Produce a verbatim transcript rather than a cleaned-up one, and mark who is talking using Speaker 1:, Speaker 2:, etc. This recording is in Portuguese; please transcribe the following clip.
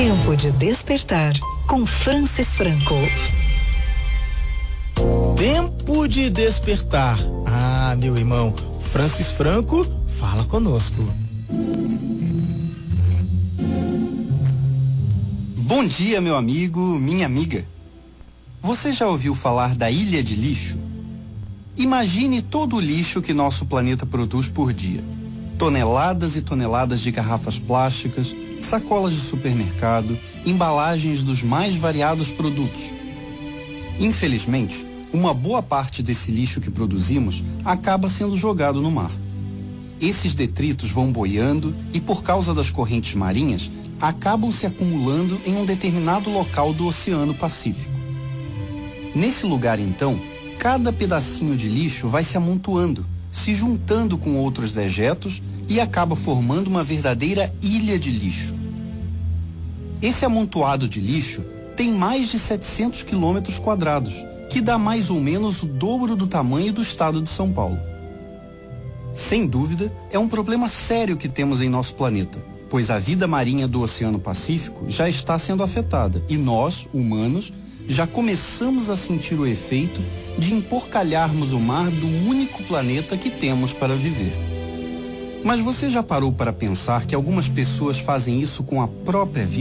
Speaker 1: Tempo de despertar com Francis Franco.
Speaker 2: Tempo de despertar. Ah, meu irmão, Francis Franco, fala conosco.
Speaker 3: Bom dia, meu amigo, minha amiga. Você já ouviu falar da ilha de lixo? Imagine todo o lixo que nosso planeta produz por dia. Toneladas e toneladas de garrafas plásticas, sacolas de supermercado, embalagens dos mais variados produtos. Infelizmente, uma boa parte desse lixo que produzimos acaba sendo jogado no mar. Esses detritos vão boiando e, por causa das correntes marinhas, acabam se acumulando em um determinado local do Oceano Pacífico. Nesse lugar, então, cada pedacinho de lixo vai se amontoando, se juntando com outros dejetos e acaba formando uma verdadeira ilha de lixo. Esse amontoado de lixo tem mais de setecentos quilômetros quadrados, que dá mais ou menos o dobro do tamanho do estado de São Paulo. Sem dúvida, é um problema sério que temos em nosso planeta, pois a vida marinha do Oceano Pacífico já está sendo afetada e nós, humanos, já começamos a sentir o efeito de emporcalharmos o mar do único planeta que temos para viver. Mas você já parou para pensar que algumas pessoas fazem isso com a própria vida?